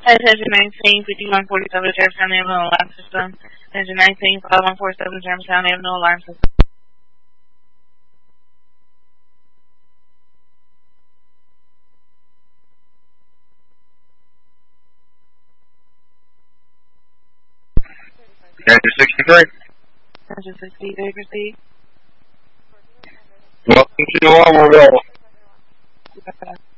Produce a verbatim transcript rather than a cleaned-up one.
Attention nineteen, fifty-one forty-seven, Jefferson Avenue Alarm System. Attention nineteen, fifty-one forty-seven, Jefferson Avenue Alarm System. Attention sixty-three. Attention sixty-three, proceed. Welcome to Alarm Mobile. Okay.